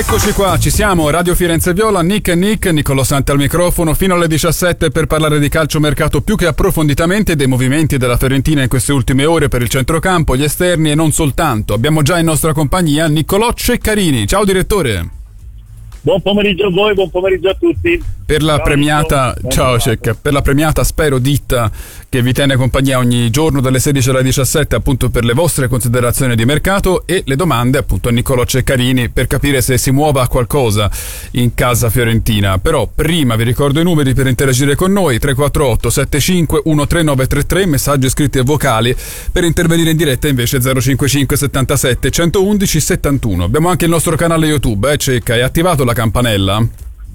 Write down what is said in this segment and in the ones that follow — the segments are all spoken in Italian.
Eccoci qua, ci siamo, Radio Firenze Viola, Nick e Nick, Niccolò Santi al microfono, fino alle 17 per parlare di calciomercato più che approfonditamente dei movimenti della Fiorentina in queste ultime ore per il centrocampo, gli esterni e non soltanto. Abbiamo già in nostra compagnia Niccolò Ceccarini. Ciao direttore. Buon pomeriggio a voi, buon pomeriggio a tutti. Per la premiata, ciao Cecca, per la premiata Spero ditta che vi tiene compagnia ogni giorno dalle 16 alle 17 appunto per le vostre considerazioni di mercato e le domande appunto a Niccolò Ceccarini per capire se si muova qualcosa in casa fiorentina. Però prima vi ricordo i numeri per interagire con noi: 348 75 13933, messaggi scritti e vocali. Per intervenire in diretta invece 055 77 111 71. Abbiamo anche il nostro canale YouTube, Cecca, hai attivato la campanella?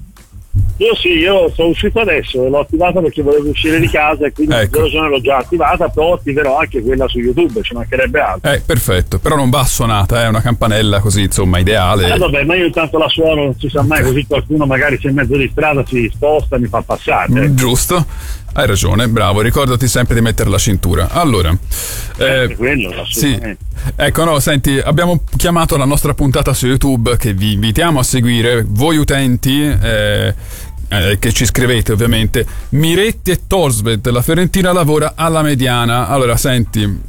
Io sono uscito adesso, l'ho attivata perché volevo uscire di casa e quindi l'ho già attivata, però attiverò anche quella su YouTube, ci mancherebbe altro. Perfetto, però non va suonata, è una campanella così insomma ideale. Vabbè, ma io intanto la suono, non si sa mai, così qualcuno magari se in mezzo di strada si sposta e mi fa passare. Giusto, hai ragione, bravo, ricordati sempre di mettere la cintura. Allora, quello, assolutamente. Sì. Ecco, no, senti, abbiamo chiamato la nostra puntata su YouTube che vi invitiamo a seguire, voi utenti che ci scrivete ovviamente. Miretti e Thorstvedt, la Fiorentina lavora alla mediana. Allora, senti,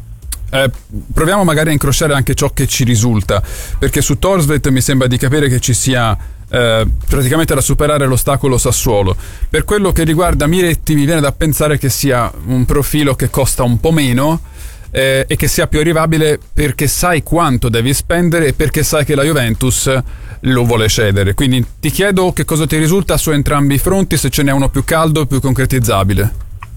proviamo magari a incrociare anche ciò che ci risulta, perché su Thorstvedt mi sembra di capire che ci sia praticamente da superare l'ostacolo Sassuolo. Per quello che riguarda Miretti mi viene da pensare che sia un profilo che costa un po' meno e che sia più arrivabile perché sai quanto devi spendere e perché sai che la Juventus lo vuole cedere. Quindi ti chiedo che cosa ti risulta su entrambi i fronti, se ce n'è uno più caldo e più concretizzabile.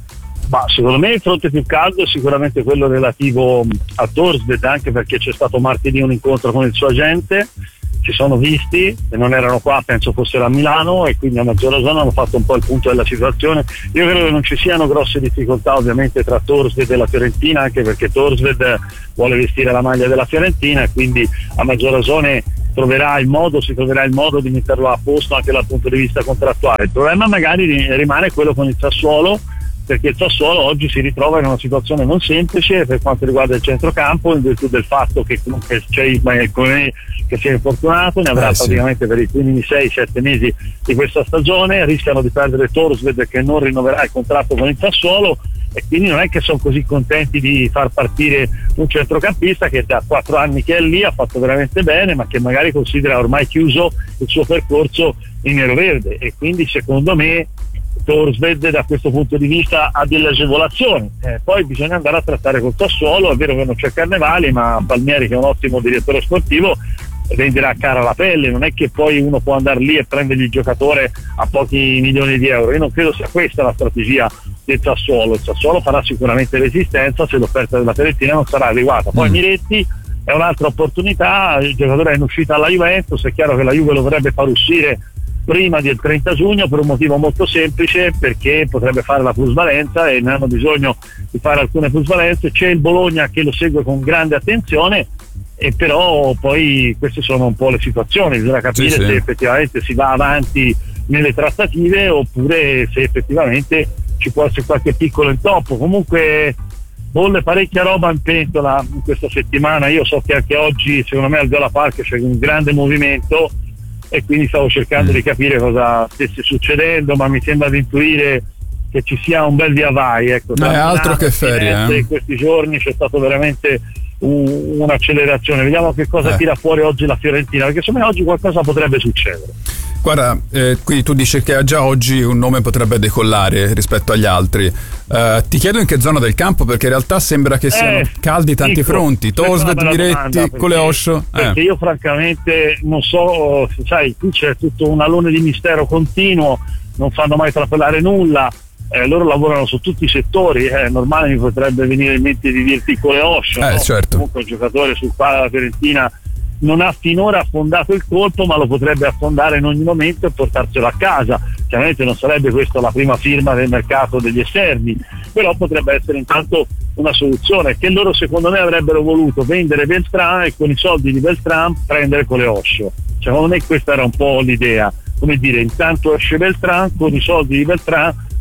Ma secondo me il fronte più caldo è sicuramente quello relativo a Thorstvedt, anche perché c'è stato martedì un incontro con il suo agente, ci sono visti e non erano qua, penso fossero a Milano, e quindi a maggior ragione hanno fatto un po' il punto della situazione. Io credo che non ci siano grosse difficoltà ovviamente tra Thorstvedt e la Fiorentina, anche perché Thorstvedt vuole vestire la maglia della Fiorentina e quindi a maggior ragione si troverà il modo di metterlo a posto anche dal punto di vista contrattuale. Il problema magari rimane quello con il Sassuolo, perché il Sassuolo oggi si ritrova in una situazione non semplice per quanto riguarda il centrocampo, in virtù del fatto che comunque c'è Ismael Koné che si è infortunato, ne avrà praticamente per i primi 6-7 mesi di questa stagione, rischiano di perdere Thorstvedt che non rinnoverà il contratto con il Sassuolo, e quindi non è che sono così contenti di far partire un centrocampista che da 4 anni che è lì, ha fatto veramente bene, ma che magari considera ormai chiuso il suo percorso in neroverde, e quindi secondo me Thorstvedt da questo punto di vista ha delle agevolazioni. Poi bisogna andare a trattare col Sassuolo, è vero che non c'è Carnevali, ma Palmieri, che è un ottimo direttore sportivo, venderà cara la pelle, non è che poi uno può andare lì e prendergli il giocatore a pochi milioni di euro. Io non credo sia questa la strategia del Sassuolo. Il Sassuolo farà sicuramente resistenza se l'offerta della Fiorentina non sarà adeguata. Poi Miretti è un'altra opportunità, il giocatore è in uscita alla Juventus, è chiaro che la Juve lo vorrebbe far uscire prima del 30 giugno per un motivo molto semplice, perché potrebbe fare la plusvalenza e ne hanno bisogno di fare alcune plusvalenze. C'è il Bologna che lo segue con grande attenzione, e però poi queste sono un po' le situazioni, bisogna capire se effettivamente si va avanti nelle trattative oppure se effettivamente ci può essere qualche piccolo intoppo. Comunque bolle parecchia roba in pentola in questa settimana. Io so che anche oggi secondo me al Viola Park c'è un grande movimento e quindi stavo cercando di capire cosa stesse succedendo, ma mi sembra di intuire che ci sia un bel via vai, ecco. Altro che ferie, in questi giorni c'è stato veramente un'accelerazione. Vediamo che cosa tira fuori oggi la Fiorentina, perché secondo me oggi qualcosa potrebbe succedere. Guarda, quindi tu dici che già oggi un nome potrebbe decollare rispetto agli altri. Ti chiedo in che zona del campo, perché in realtà sembra che siano caldi tanti fronti. Thorstvedt, Miretti, Coleoscio. Perché io francamente non so, sai, qui c'è tutto un alone di mistero continuo, non fanno mai trapelare nulla. Loro lavorano su tutti i settori, è normale, mi potrebbe venire in mente di dirti Coleoscio, no? Certo. Comunque un giocatore sul quale la Fiorentina non ha finora affondato il colpo, ma lo potrebbe affondare in ogni momento e portarselo a casa. Chiaramente non sarebbe questa la prima firma del mercato degli esterni, però potrebbe essere intanto una soluzione, che loro secondo me avrebbero voluto vendere Beltrán e con i soldi di Beltrán prendere Coleoscio. Secondo me questa era un po' l'idea, come dire, intanto esce Beltrán, con i soldi di Beltrán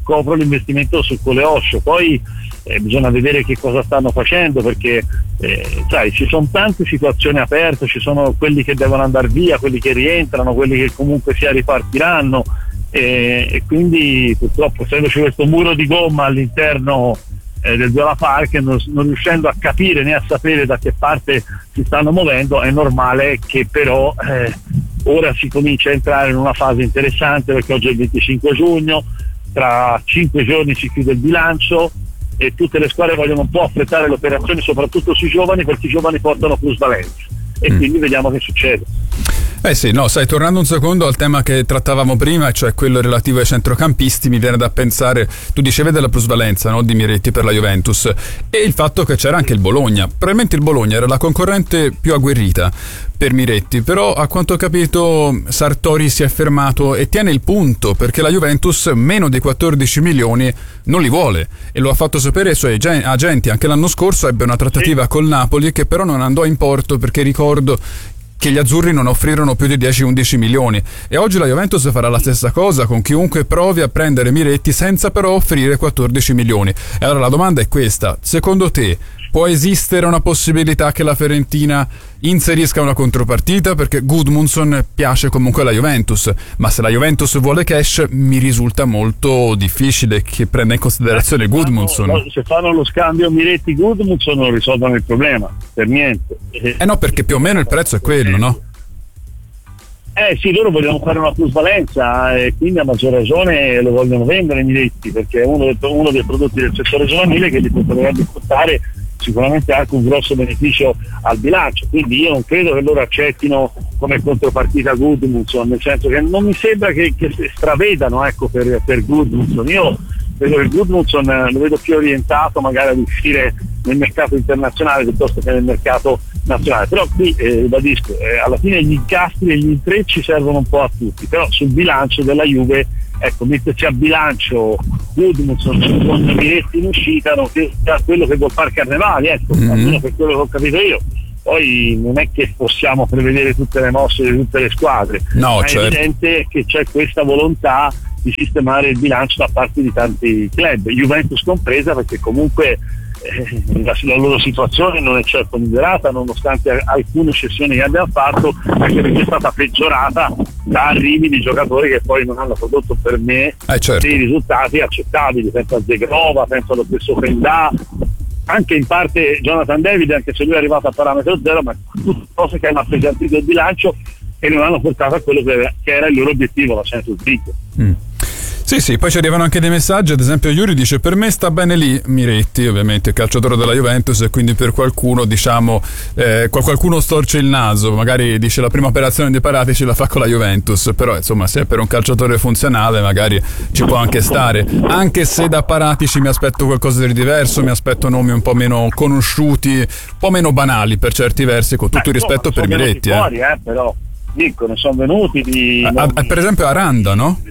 copro l'investimento su Cole Osho. Poi bisogna vedere che cosa stanno facendo, perché sai, ci sono tante situazioni aperte, ci sono quelli che devono andare via, quelli che rientrano, quelli che comunque sia ripartiranno, e quindi purtroppo, essendoci questo muro di gomma all'interno del Viola Park, non riuscendo a capire né a sapere da che parte si stanno muovendo, è normale che però ora si comincia a entrare in una fase interessante, perché oggi è il 25 giugno, tra 5 giorni si chiude il bilancio e tutte le squadre vogliono un po' affrettare le operazioni, soprattutto sui giovani, perché i giovani portano plusvalenza, e quindi vediamo che succede. Sì, no, sai, tornando un secondo al tema che trattavamo prima, cioè quello relativo ai centrocampisti, mi viene da pensare, tu dicevi della plusvalenza, no, di Miretti per la Juventus, e il fatto che c'era anche il Bologna. Probabilmente il Bologna era la concorrente più agguerrita per Miretti, però a quanto ho capito Sartori si è fermato e tiene il punto, perché la Juventus meno di 14 milioni non li vuole, e lo ha fatto sapere ai suoi agenti. Anche l'anno scorso ebbe una trattativa col Napoli che però non andò in porto, perché ricordo che gli azzurri non offrirono più di 10-11 milioni, e oggi la Juventus farà la stessa cosa con chiunque provi a prendere Miretti senza però offrire 14 milioni. E allora la domanda è questa: secondo te può esistere una possibilità che la Fiorentina inserisca una contropartita? Perché Gudmundsson piace comunque alla Juventus, ma se la Juventus vuole cash mi risulta molto difficile che prenda in considerazione Gudmundsson. Se fanno lo scambio Miretti-Gudmundsson non risolvono il problema, per niente. No, perché più o meno il prezzo è quello, no? Sì, loro vogliono fare una plusvalenza e quindi a maggior ragione lo vogliono vendere Miretti, perché è uno dei prodotti del settore giovanile che li potrebbe portare sicuramente anche un grosso beneficio al bilancio. Quindi io non credo che loro accettino come contropartita Gudmundsson, nel senso che non mi sembra che stravedano, ecco, per Gudmundsson. Io vedo che Gudmundsson lo vedo più orientato magari ad uscire nel mercato internazionale piuttosto che nel mercato nazionale. Però qui ribadisco, alla fine gli incastri e gli intrecci servono un po' a tutti, però sul bilancio della Juve, ecco, metterci a bilancio Gudmundsson con Miretti in uscita non è quello che vuol fare Carnevali, ecco, almeno per quello che ho capito io. Poi non è che possiamo prevedere tutte le mosse di tutte le squadre, no, ma certo. È evidente che c'è questa volontà di sistemare il bilancio da parte di tanti club, Juventus compresa, perché comunque la loro situazione non è certo migliorata, nonostante alcune cessioni che abbiamo fatto, anche perché è stata peggiorata da arrivi di giocatori che poi non hanno prodotto per me certo. dei risultati accettabili. Penso a Zegrova, penso allo stesso Pendà, anche in parte Jonathan David, anche se lui è arrivato a parametro zero, ma tutte cose che hanno appesantito il bilancio e non hanno portato a quello che era il loro obiettivo, la Champions League. Sì, poi ci arrivano anche dei messaggi, ad esempio Yuri dice: per me sta bene lì Miretti, ovviamente calciatore della Juventus, e quindi per qualcuno, diciamo, qualcuno storce il naso, magari dice la prima operazione di Paratici la fa con la Juventus, però insomma se è per un calciatore funzionale magari ci può anche stare, anche se da Paratici mi aspetto qualcosa di diverso, mi aspetto nomi un po' meno conosciuti, un po' meno banali per certi versi, con tutto il rispetto per Miretti. Fuori, però dico, ne sono venuti per esempio Aranda, no?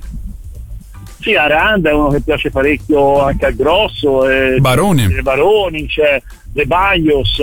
Sì, Aranda è uno che piace parecchio anche al grosso, Baroni, c'è De Baios,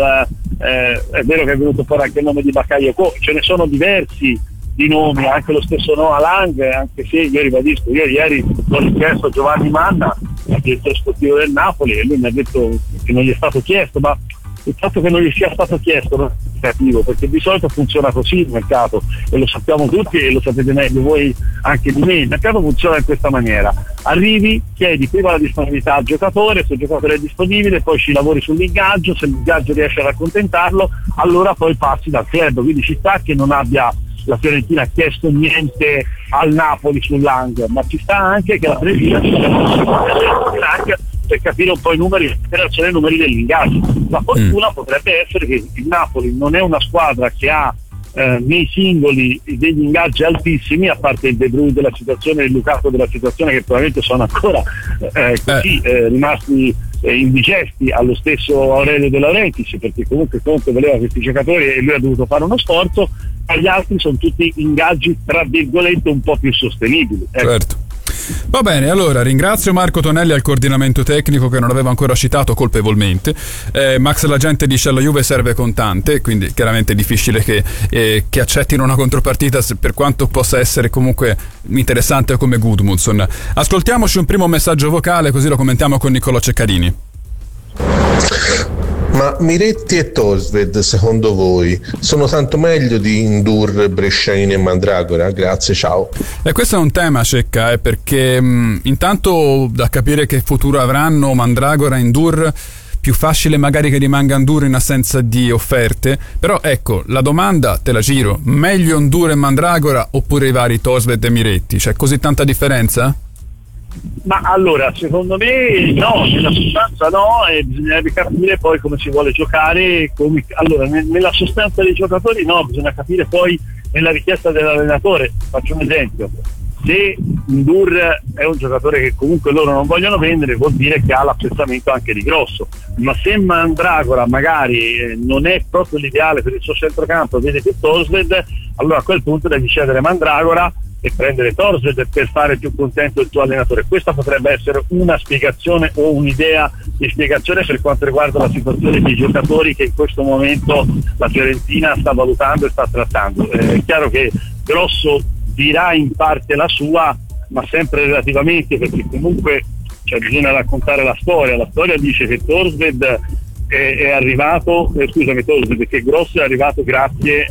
è vero che è venuto fuori anche il nome di Bakayoko, ce ne sono diversi di nomi, anche lo stesso Noah Lang, anche se io ribadisco, io ieri ho richiesto a Giovanni Manna, il direttore sportivo del Napoli, e lui mi ha detto che non gli è stato chiesto, ma il fatto che non gli sia stato chiesto non è negativo, perché di solito funziona così il mercato, e lo sappiamo tutti e lo sapete meglio voi anche di me. Il mercato funziona in questa maniera: arrivi, chiedi prima la disponibilità al giocatore, se il giocatore è disponibile, poi ci lavori sull'ingaggio, se l'ingaggio riesce ad accontentarlo allora poi passi dal club. Quindi ci sta che non abbia la Fiorentina chiesto niente al Napoli sull'Ang, ma ci sta anche che la Fiorentina per capire un po' i numeri, per accedere ai numeri dell'ingaggio. La fortuna potrebbe essere che il Napoli non è una squadra che ha nei singoli degli ingaggi altissimi, a parte il De Bruyne della situazione e il Lukaku della situazione, che probabilmente sono ancora rimasti indigesti allo stesso Aurelio De Laurentiis, perché comunque voleva questi giocatori e lui ha dovuto fare uno sforzo, ma gli altri sono tutti ingaggi tra virgolette un po' più sostenibili. Certo. Va bene, allora ringrazio Marco Tonelli al coordinamento tecnico che non aveva ancora citato colpevolmente. Max La Gente dice alla Juve serve contante, quindi chiaramente è difficile che accettino una contropartita, per quanto possa essere comunque interessante come Gudmundsson. Ascoltiamoci un primo messaggio vocale, così lo commentiamo con Niccolò Ceccarini. Ma Miretti e Thorstvedt, secondo voi, sono tanto meglio di N'Dour, Bresciani e Mandragora? Grazie, ciao. E questo è un tema, Cecca, perché intanto da capire che futuro avranno Mandragora e N'Dour, più facile magari che rimanga N'Dour in assenza di offerte, però ecco, la domanda te la giro, meglio N'Dour e Mandragora oppure i vari Thorstvedt e Miretti? C'è così tanta differenza? Ma allora, secondo me no, nella sostanza no, e bisognerebbe capire poi come si vuole giocare. Allora, nella sostanza dei giocatori no, bisogna capire poi nella richiesta dell'allenatore. Faccio un esempio: se N'Dour è un giocatore che comunque loro non vogliono vendere, vuol dire che ha l'apprezzamento anche di Grosso. Ma se Mandragora magari non è proprio l'ideale per il suo centrocampo, vede che Thorstvedt, allora a quel punto devi cedere Mandragora e prendere Thorstvedt per fare più contento il tuo allenatore. Questa potrebbe essere una spiegazione o un'idea di spiegazione per quanto riguarda la situazione dei giocatori che in questo momento la Fiorentina sta valutando e sta trattando. È chiaro che Grosso dirà in parte la sua, ma sempre relativamente, perché comunque bisogna raccontare la storia. La storia dice che Thorstvedt è arrivato, Thorstvedt, che Grosso è arrivato grazie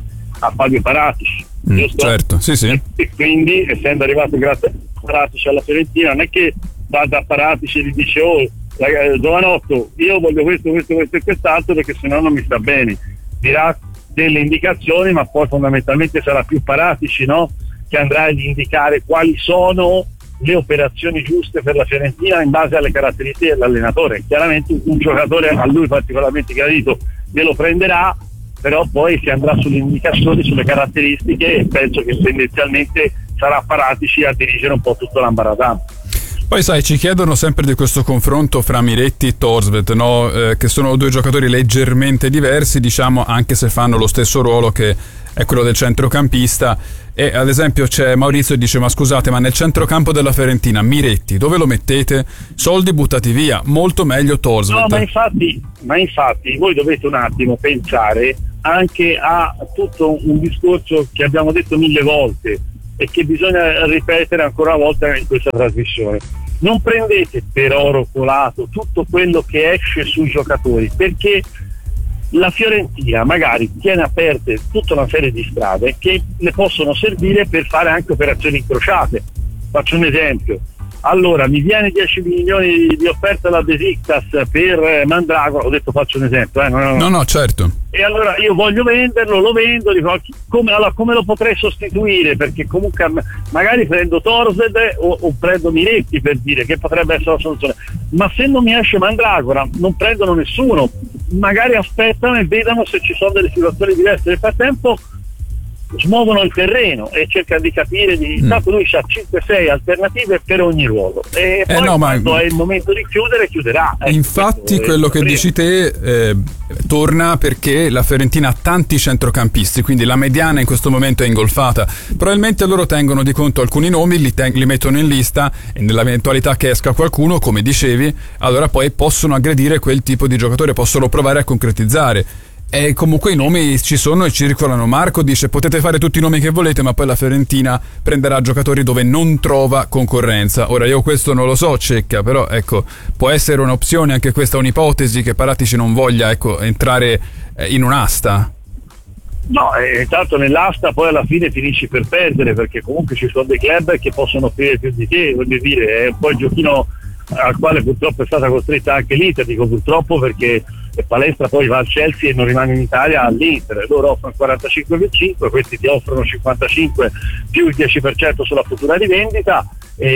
a Fabio Paratici. Certo, sì. E quindi, essendo arrivato grazie a Paratici alla Fiorentina, non è che va da Paratici e gli dice: oh, giovanotto, io voglio questo e quest'altro perché sennò non mi sta bene. Dirà delle indicazioni, ma poi fondamentalmente sarà più Paratici, no? Che andrà ad indicare quali sono le operazioni giuste per la Fiorentina in base alle caratteristiche dell'allenatore. Chiaramente un giocatore a lui particolarmente gradito glielo prenderà, però poi si andrà sulle indicazioni, sulle caratteristiche, e penso che tendenzialmente sarà Paratici a dirigere un po' tutto l'ambaradam. Poi sai, ci chiedono sempre di questo confronto fra Miretti e Thorstvedt, no? Che sono due giocatori leggermente diversi, diciamo, anche se fanno lo stesso ruolo che è quello del centrocampista. E ad esempio c'è Maurizio che dice: ma scusate, ma nel centrocampo della Fiorentina Miretti dove lo mettete? Soldi buttati via, molto meglio Thorstvedt. No, ma infatti voi dovete un attimo pensare anche a tutto un discorso che abbiamo detto 1000 volte e che bisogna ripetere ancora una volta in questa trasmissione. Non prendete per oro colato tutto quello che esce sui giocatori, perché la Fiorentina magari tiene aperte tutta una serie di strade che le possono servire per fare anche operazioni incrociate. Faccio un esempio: allora mi viene 10 milioni di offerta da Besiktas per Mandragora, ho detto faccio un esempio, no, certo, e allora io voglio venderlo, lo vendo, dico come lo potrei sostituire, perché comunque magari prendo Thorstvedt o prendo Miretti, per dire, che potrebbe essere la soluzione. Ma se non mi esce Mandragora non prendono nessuno, magari aspettano e vedano se ci sono delle situazioni diverse. Nel frattempo smuovono il terreno e cercano di capire tanto lui ha 5-6 alternative per ogni ruolo, e poi quando è il momento di chiudere chiuderà. Infatti quello che dici te torna perché la Fiorentina ha tanti centrocampisti, quindi la mediana in questo momento è ingolfata. Probabilmente loro tengono di conto alcuni nomi, li mettono in lista, e nell'eventualità che esca qualcuno, come dicevi, allora poi possono aggredire quel tipo di giocatore, possono provare a concretizzare. E comunque i nomi ci sono e circolano. Marco dice: potete fare tutti i nomi che volete, ma poi la Fiorentina prenderà giocatori dove non trova concorrenza. Ora io questo non lo so, Cecca, però ecco, può essere un'opzione anche questa, un'ipotesi che Paratici non voglia entrare in un'asta. No, tanto nell'asta poi alla fine finisci per perdere, perché comunque ci sono dei club che possono offrire più di te, voglio dire, è un po' il giochino al quale purtroppo è stata costretta anche l'Inter. Dico purtroppo perché Palestra poi va al Chelsea e non rimane in Italia all'Inter. Loro offrono 45,5, questi ti offrono 55 più il 10% sulla futura rivendita,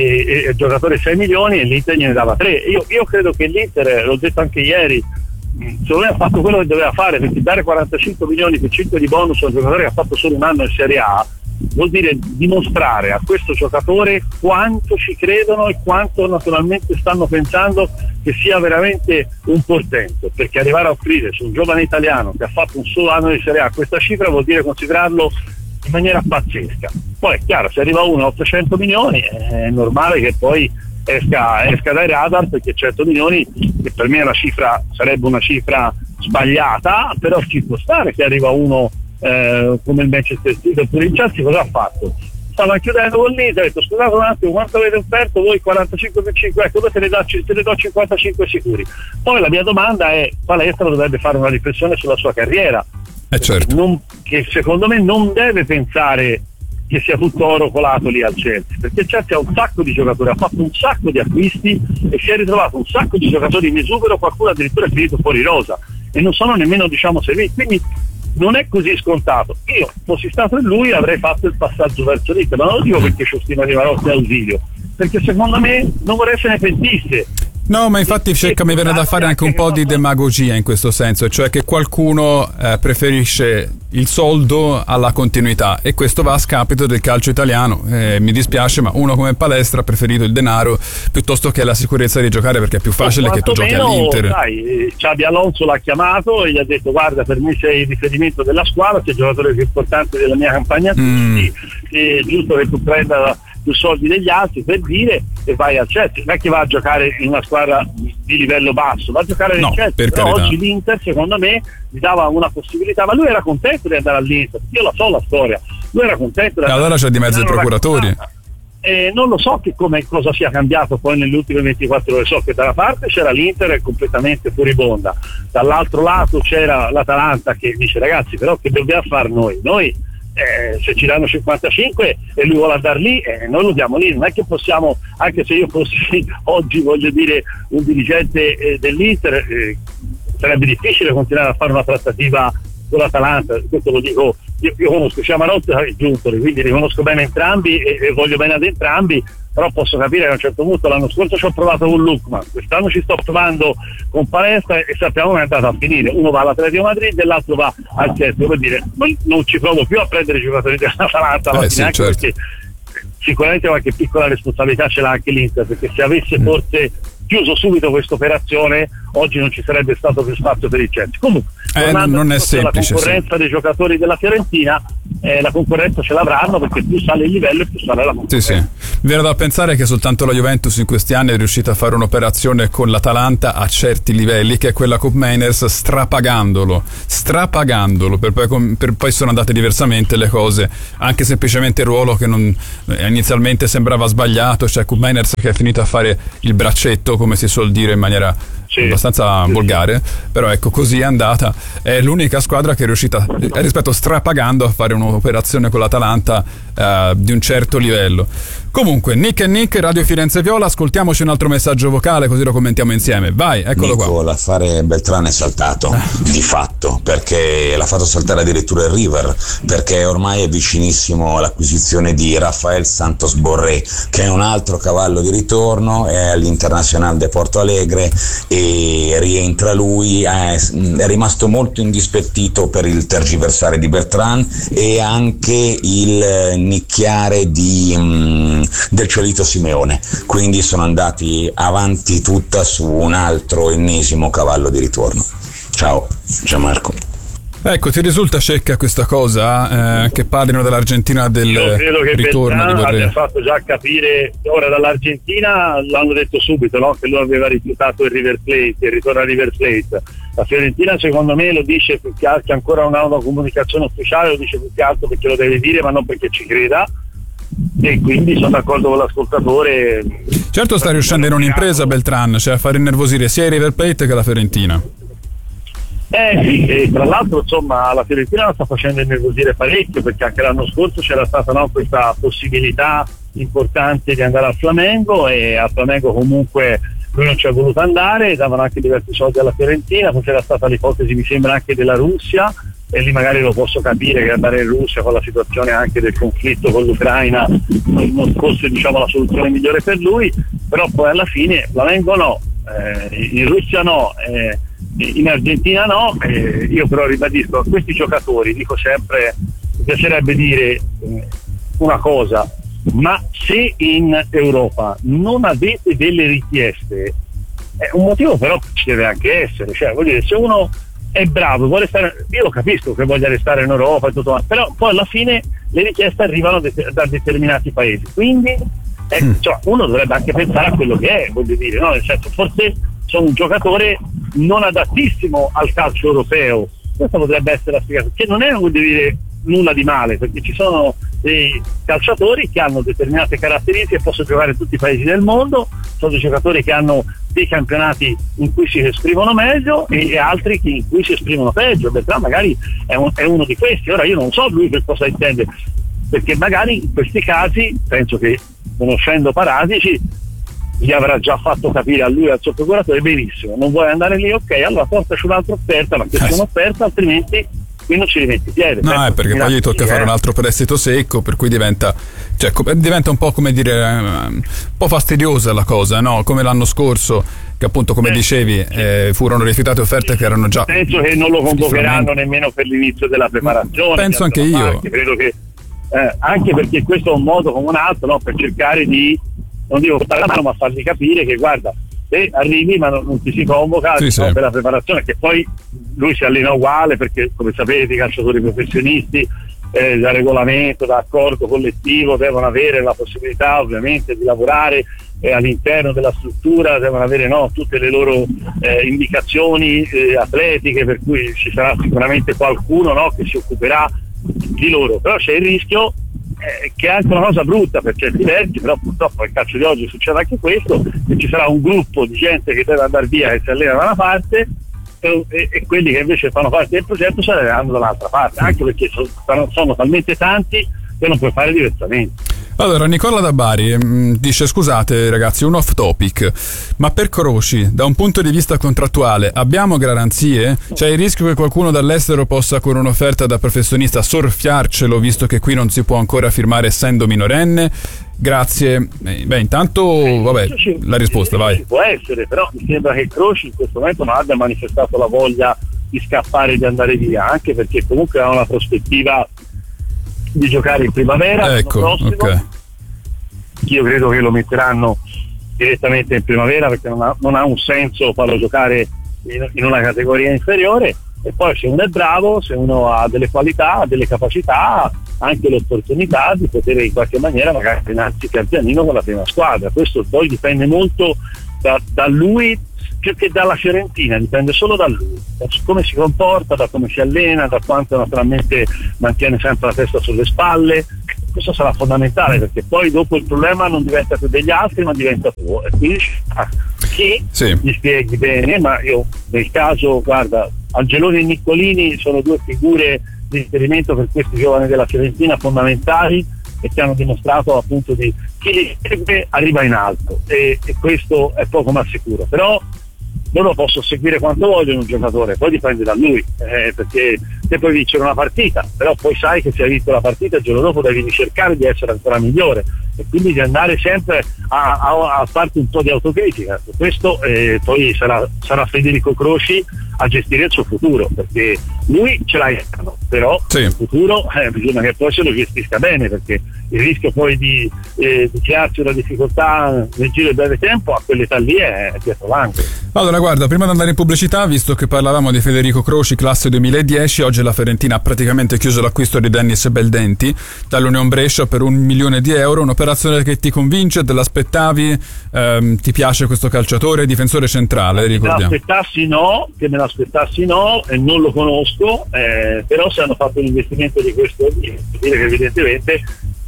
e il giocatore 6 milioni e l'Inter gliene dava 3. Io credo che l'Inter, l'ho detto anche ieri, secondo me ha fatto quello che doveva fare, perché dare 45 milioni più 5 di bonus a un giocatore che ha fatto solo un anno in Serie A vuol dire dimostrare a questo giocatore quanto ci credono e quanto naturalmente stanno pensando che sia veramente un portento, perché arrivare a offrire su un giovane italiano che ha fatto un solo anno di Serie A questa cifra vuol dire considerarlo in maniera pazzesca. Poi è chiaro, se arriva uno a 800 milioni è normale che poi esca dai radar, perché 100 milioni, che per me è sarebbe una cifra sbagliata, però ci può stare che arriva uno come il Manchester City. Oppure il Chelsea cosa ha fatto? Stava chiudendo con l'Inter, ha detto scusate un attimo, quanto avete offerto voi? 45 per 5, ecco, te ne do 55 sicuri. Poi la mia domanda è: Palestra dovrebbe fare una riflessione sulla sua carriera, certo. Che secondo me non deve pensare che sia tutto oro colato lì al Chelsea, perché il Chelsea ha un sacco di giocatori, ha fatto un sacco di acquisti e si è ritrovato un sacco di giocatori in esubero, qualcuno addirittura è finito fuori rosa e non sono nemmeno serviti, quindi non è così scontato. Io fossi stato lui avrei fatto il passaggio verso l'Inter, ma non lo dico perché c'ho stima di Marotti ausilio, perché secondo me non vorrei se ne pentisse. No, ma infatti Cecca, mi viene da fare anche un po' di demagogia in questo senso, cioè che qualcuno preferisce il soldo alla continuità, e questo va a scapito del calcio italiano. Mi dispiace, ma uno come Palestra ha preferito il denaro piuttosto che la sicurezza di giocare, perché è più facile che tu giochi all'Inter. Xabi Alonso l'ha chiamato e gli ha detto: guarda, per me sei il riferimento della squadra, sei il giocatore più importante della mia campagna, è giusto che tu prenda più soldi degli altri, per dire, e vai al Chelsea. Non è che va a giocare in una squadra di livello basso, va a giocare nel Chelsea, però oggi l'Inter secondo me gli dava una possibilità, ma lui era contento di andare all'Inter, io la so la storia, lui era contento e allora c'è di mezzo i procuratori. Non lo so cosa sia cambiato poi nelle ultime 24 ore. So che da una parte c'era l'Inter completamente furibonda, dall'altro lato c'era l'Atalanta che dice: ragazzi, però che dobbiamo fare noi? Se ci danno 55 e lui vuole andare lì, noi lo diamo lì. Non è che possiamo, anche se io fossi oggi, voglio dire, un dirigente dell'Inter, sarebbe difficile continuare a fare una trattativa con l'Atalanta. Questo lo dico, io conosco sia Marotta che Giuntoli, quindi li conosco bene entrambi e voglio bene ad entrambi, però posso capire che a un certo punto, l'anno scorso ci ho provato con Lukman, quest'anno ci sto provando con Palestra e sappiamo come è andata a finire. Uno va all'Atletico Madrid e l'altro va al Chelsea, per dire non ci provo più a prendere i giocatori dell'Atalanta alla fine, anche perché sicuramente qualche piccola responsabilità ce l'ha anche l'Inter, perché se avesse forse chiuso subito questa operazione oggi non ci sarebbe stato più spazio per il Chelsea. Comunque non è semplice, la concorrenza dei giocatori della Fiorentina, la concorrenza ce l'avranno, perché più sale il livello e più sale la concorrenza. Sì. Viene da pensare che soltanto la Juventus in questi anni è riuscita a fare un'operazione con l'Atalanta a certi livelli, che è quella con Mainers, strapagandolo per poi sono andate diversamente le cose, anche semplicemente il ruolo che inizialmente sembrava sbagliato, cioè con Mainers che è finito a fare il braccetto, come si suol dire in maniera abbastanza volgare, però ecco, così è andata. È l'unica squadra che è riuscita, rispetto strapagando, a fare un'operazione con l'Atalanta di un certo livello. Comunque, Nick, Radio Firenze Viola, ascoltiamoci un altro messaggio vocale così lo commentiamo insieme. Vai, eccolo qua. L'affare Beltrán è saltato di fatto, perché l'ha fatto saltare addirittura il River, perché ormai è vicinissimo all'acquisizione di Rafael Santos Borré, che è un altro cavallo di ritorno, è all'Internacional de Porto Alegre e rientra lui. È rimasto molto indispettito per il tergiversare di Beltrán e anche il nicchiare del Ciolito Simeone, quindi sono andati avanti tutta su un altro ennesimo cavallo di ritorno. Ciao Gianmarco. Ecco, ti risulta Cecca questa cosa, che parlino dell'Argentina del ritorno di Borré? Abbia fatto già capire, ora dall'Argentina l'hanno detto subito, no? Che lui aveva rifiutato il River Plate, il ritorno a River Plate. La Fiorentina secondo me lo dice più che altro, ancora non ha una comunicazione ufficiale, lo dice più che altro perché lo deve dire, ma non perché ci creda, e quindi sono d'accordo con l'ascoltatore. Certo, sta riuscendo in un'impresa Beltrán, cioè a far innervosire sia il River Plate che la Fiorentina. Sì, e tra l'altro insomma la Fiorentina la sta facendo innervosire parecchio, perché anche l'anno scorso c'era stata questa possibilità importante di andare al Flamengo, e al Flamengo comunque lui non ci ha voluto andare, davano anche diversi soldi alla Fiorentina, poi c'era stata l'ipotesi, mi sembra, anche della Russia, e lì magari lo posso capire che andare in Russia con la situazione anche del conflitto con l'Ucraina non fosse la soluzione migliore per lui, però poi alla fine Flamengo no, in Russia no, in Argentina no, io però ribadisco a questi giocatori, dico sempre, mi piacerebbe dire una cosa: ma se in Europa non avete delle richieste, un motivo però ci deve anche essere, cioè voglio dire, se uno è bravo, vuole stare, io lo capisco che voglia restare in Europa e tutto, però poi alla fine le richieste arrivano da determinati paesi, quindi cioè, uno dovrebbe anche pensare a quello che è, voglio dire, no? Nel senso, forse sono un giocatore non adattissimo al calcio europeo, questa potrebbe essere la spiegazione, che non è, voglio dire, nulla di male, perché ci sono dei calciatori che hanno determinate caratteristiche e possono giocare in tutti i paesi del mondo, sono dei giocatori che hanno dei campionati in cui si esprimono meglio e altri in cui si esprimono peggio. Bertrand magari è uno di questi. Ora io non so lui che cosa intende, perché magari in questi casi penso che, conoscendo Paratici, gli avrà già fatto capire a lui e al suo procuratore: benissimo, non vuoi andare lì, ok, allora portaci un'altra offerta, ma che sia un'offerta, altrimenti qui non ci rimetti piede. No, è perché poi gli tocca fare un altro prestito secco, per cui diventa un po', come dire, un po' fastidiosa la cosa, no? Come l'anno scorso, che appunto, come dicevi, furono rifiutate offerte che erano già... Penso che non lo convocheranno nemmeno per l'inizio della preparazione. Penso anche io. Credo che anche perché questo è un modo come un altro, no? Per cercare di, non dico portare la mano, ma fargli capire che, guarda, se arrivi ma non ti si convoca per la preparazione, che poi lui si allena uguale, perché come sapete i calciatori professionisti da regolamento, da accordo collettivo devono avere la possibilità ovviamente di lavorare all'interno della struttura, devono avere tutte le loro indicazioni atletiche, per cui ci sarà sicuramente qualcuno che si occuperà di loro, però c'è il rischio che è anche una cosa brutta per certi versi, però purtroppo nel calcio di oggi succede anche questo, che ci sarà un gruppo di gente che deve andare via, che si allena da una parte, e quelli che invece fanno parte del progetto se ne andranno dall'altra parte, anche perché sono talmente tanti che non puoi fare diversamente. Allora, Nicola da Bari dice: scusate ragazzi, un off topic, ma per Croci, da un punto di vista contrattuale, abbiamo garanzie? C'è il rischio che qualcuno dall'estero possa, con un'offerta da professionista, sorfiarcelo, visto che qui non si può ancora firmare essendo minorenne? Grazie. Intanto, la risposta, vai. Può essere, però mi sembra che Croci in questo momento non abbia manifestato la voglia di scappare e di andare via, anche perché comunque ha una prospettiva di giocare in primavera. Ecco, l'anno prossimo. Okay. Io credo che lo metteranno direttamente in primavera, perché non ha un senso farlo giocare in una categoria inferiore, e poi se uno è bravo, se uno ha delle qualità, ha delle capacità, ha anche l'opportunità di poter in qualche maniera magari allenarsi pian pianino con la prima squadra. Questo poi dipende molto da lui più che dalla Fiorentina, dipende solo da lui, da come si comporta, da come si allena, da quanto naturalmente mantiene sempre la testa sulle spalle. Questo sarà fondamentale, perché poi dopo il problema non diventa più degli altri ma diventa tuo, e quindi che gli spieghi bene. Ma io nel caso, guarda, Angeloni e Niccolini sono due figure di riferimento per questi giovani della Fiorentina fondamentali, e che hanno dimostrato appunto di chi li segue arriva in alto, e questo è poco ma sicuro. Però loro possono seguire quanto vogliono un giocatore, poi dipende da lui, perché se puoi vincere una partita, però poi sai che se hai vinto la partita il giorno dopo devi cercare di essere ancora migliore, e quindi di andare sempre a farti un po' di autocritica. Questo poi sarà Federico Croci a gestire il suo futuro, perché lui ce l'ha, però il futuro bisogna che poi se lo gestisca bene, perché il rischio poi di crearsi una difficoltà nel giro di breve tempo a quell'età lì è dietro l'angolo. Allora, guarda, prima di andare in pubblicità, visto che parlavamo di Federico Croci, classe 2010, oggi la Fiorentina ha praticamente chiuso l'acquisto di Dennis Beldenti dall'Union Brescia per €1 milione, un'operazione che ti convince, te l'aspettavi? Ti piace questo calciatore, difensore centrale, ricordiamo? Che me l'aspettassi no, e non lo conosco, però se hanno fatto un investimento di questo, dire che evidentemente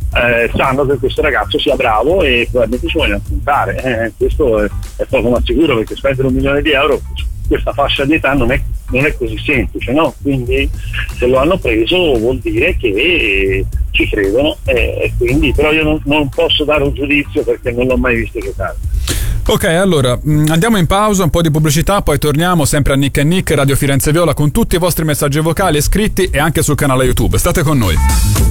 sanno che questo ragazzo sia bravo e probabilmente ci vogliono puntare. Questo è poco ma sicuro, perché spendere €1 milione su questa fascia di età non è così semplice, no? Quindi se lo hanno preso vuol dire che ci credono, e quindi però io non posso dare un giudizio perché non l'ho mai visto giocare. Ok, allora andiamo in pausa, un po' di pubblicità, poi torniamo sempre a Nick & Nick, Radio Firenze Viola, con tutti i vostri messaggi vocali e scritti, e anche sul canale YouTube. State con noi.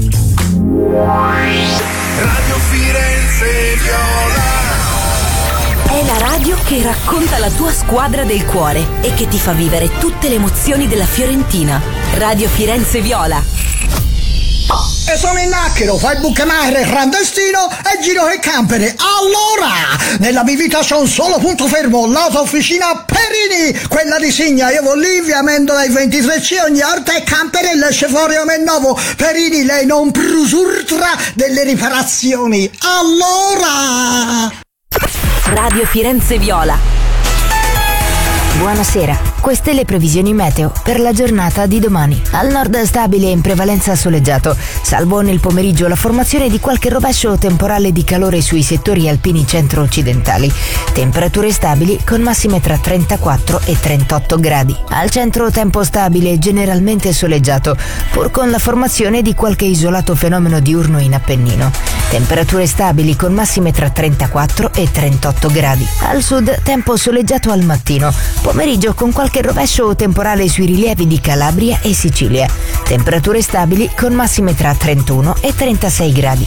Radio Firenze Viola è la radio che racconta la tua squadra del cuore e che ti fa vivere tutte le emozioni della Fiorentina. Radio Firenze Viola. E sono in Nacchero, fai il bucamare clandestino e giro che campere. Allora, nella mia vita c'è un solo punto fermo, l'autofficina Perini, quella di Signa. Io vado lì, via Mendola ai 23C, ogni volta è campere e l'esce fuori a me nuovo. Perini, lei non prusurtra delle riparazioni. Allora! Radio Firenze Viola. Buonasera, queste le previsioni meteo per la giornata di domani. Al nord stabile e in prevalenza soleggiato, salvo nel pomeriggio la formazione di qualche rovescio temporale di calore sui settori alpini centro-occidentali. Temperature stabili con massime tra 34 e 38 gradi. Al centro tempo stabile e generalmente soleggiato, pur con la formazione di qualche isolato fenomeno diurno in Appennino. Temperature stabili con massime tra 34 e 38 gradi. Al sud tempo soleggiato al mattino, pomeriggio con qualche rovescio temporale sui rilievi di Calabria e Sicilia. Temperature stabili con massime tra 31 e 36 gradi.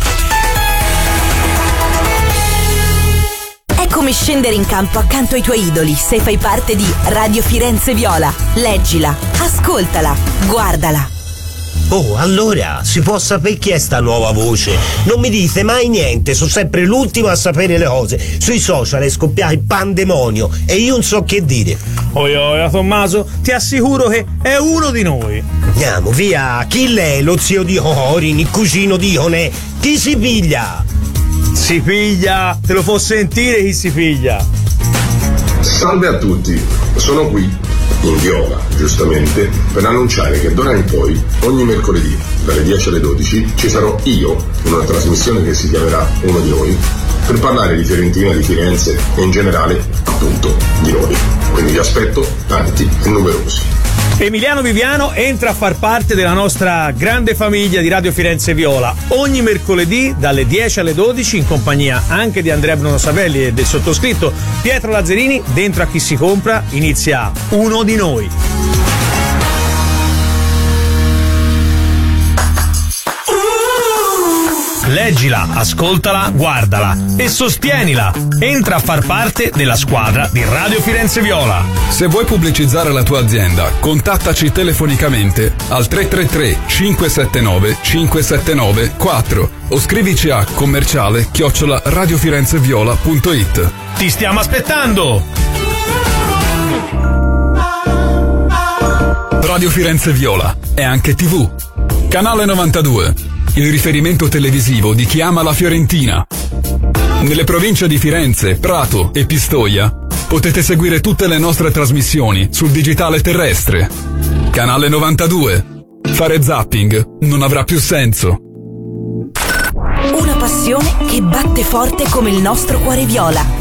È come scendere in campo accanto ai tuoi idoli se fai parte di Radio Firenze Viola. Leggila, ascoltala, guardala. Oh, allora, si può sapere chi è sta nuova voce? Non mi dite mai niente, sono sempre l'ultimo a sapere le cose. Sui social è scoppiato il pandemonio e io non so che dire. Oia, Tommaso, ti assicuro che è uno di noi. Andiamo, via, chi lei? Lo zio di Orin, il cugino di Onè? Chi si piglia? Si piglia, te lo può sentire chi si piglia. Salve a tutti, sono qui in Viola, giustamente, per annunciare che d'ora in poi, ogni mercoledì, dalle 10 alle 12, ci sarò io, in una trasmissione che si chiamerà Uno di Noi, per parlare di Fiorentina, di Firenze e in generale, appunto, di noi. Quindi vi aspetto tanti e numerosi. Emiliano Viviano entra a far parte della nostra grande famiglia di Radio Firenze Viola ogni mercoledì dalle 10 alle 12 in compagnia anche di Andrea Bruno Savelli e del sottoscritto Pietro Lazzarini. Dentro a Chi si compra inizia Uno di Noi. Leggila, ascoltala, guardala e sostienila. Entra a far parte della squadra di Radio Firenze Viola. Se vuoi pubblicizzare la tua azienda, contattaci telefonicamente al 333 579 579 4 o scrivici a commerciale@radiofirenzeviola.it. Ti stiamo aspettando! Radio Firenze Viola è anche TV. Canale 92. Il riferimento televisivo di chi ama la Fiorentina. Nelle province di Firenze, Prato e Pistoia potete seguire tutte le nostre trasmissioni sul digitale terrestre. Canale 92. Fare zapping non avrà più senso. Una passione che batte forte come il nostro cuore viola.